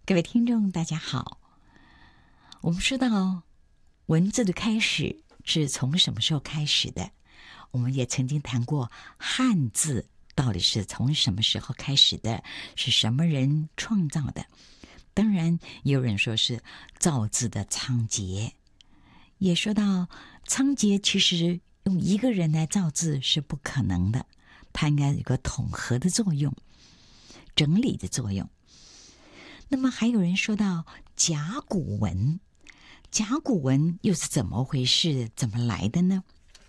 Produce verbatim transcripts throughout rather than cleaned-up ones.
各位听众大家好，我们说到文字的开始是从什么时候开始的，我们也曾经谈过汉字到底是从什么时候开始的，是什么人创造的。当然也有人说是造字的仓颉，也说到仓颉其实用一个人来造字是不可能的，它应该有个统合的作用，整理的作用。那么还有人说到甲骨文，甲骨文又是怎么回事，怎么来的呢？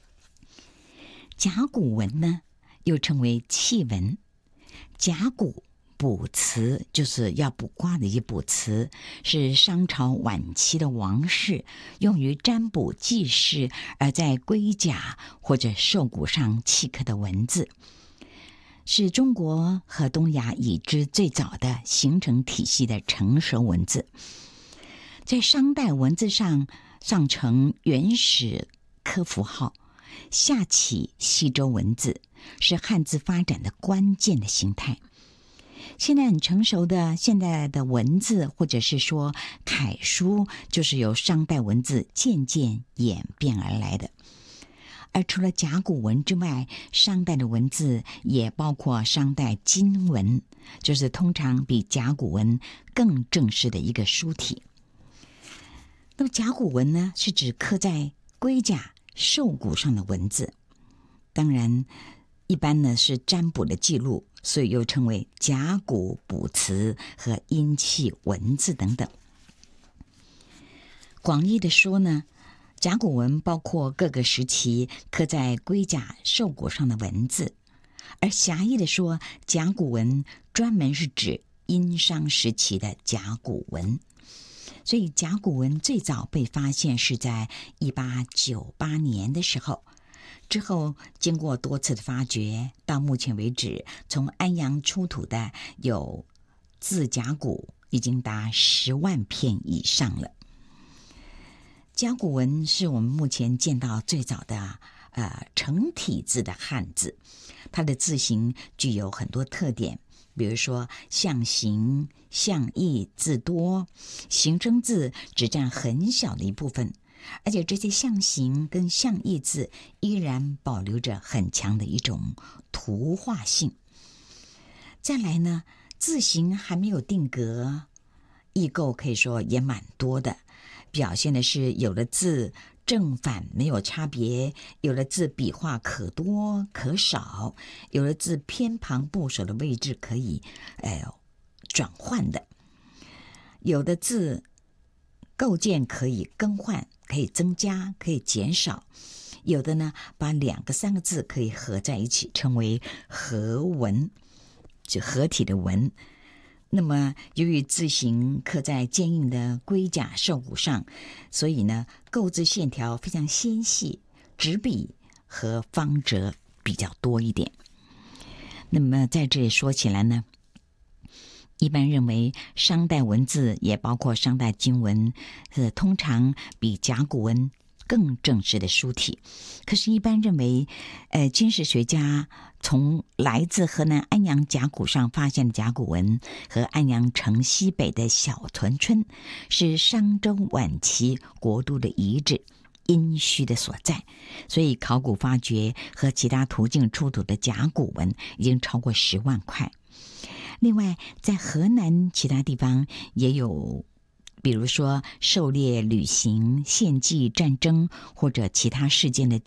甲骨文呢又称为契文，甲骨卜辞就是要卜卦的一卜辞，是商朝晚期的王室用于占卜记事而在龟甲或者兽骨上契刻的文字，是中国和东亚已知最早的形成体系的成熟文字。在商代文字上上承原始刻符号，下启西周文字，是汉字发展的关键的形态。现在很成熟的现代的文字或者是说楷书，就是由商代文字渐渐演变而来的。而除了甲骨文之外，商代的文字也包括商代金文，就是通常比甲骨文更正式的一个书体。那么甲骨文呢，是指刻在龟甲、兽骨上的文字，当然一般呢是占卜的记录，所以又称为甲骨卜辞和阴气文字等等。广义的说呢，甲骨文包括各个时期刻在龟甲、兽骨上的文字，而狭义的说，甲骨文专门是指殷商时期的甲骨文。所以甲骨文最早被发现是在一八九八年的时候，之后经过多次的发掘，到目前为止从安阳出土的有字甲骨已经达十万片以上了。甲骨文是我们目前见到最早的呃成体字的汉字，它的字形具有很多特点，比如说象形、象意字多，形声字只占很小的一部分，而且这些象形跟象意字依然保留着很强的一种图画性。再来呢，字形还没有定格，异构可以说也蛮多的，表现的是有的字正反没有差别，有的字笔画可多可少，有的字偏旁部首的位置可以呃转换的，有的字构件可以更换，可以增加，可以减少，有的呢把两个三个字可以合在一起，称为合文，就合体的文。那么由于字形刻在坚硬的龟甲兽骨上，所以呢构字线条非常纤细，直笔和方折比较多一点。那么在这里说起来呢，一般认为商代文字也包括商代金文，是通常比甲骨文更正式的书体。可是一般认为呃，金石学家从来自河南安阳甲骨上发现的甲骨文和安阳城西北的小屯村是商周晚期国都的遗址，殷墟的所在，所以考古发掘和其他途径出土的甲骨文已经超过十万块。另外在河南其他地方也有，比如说狩猎、旅行、献祭、战争或者其他事件的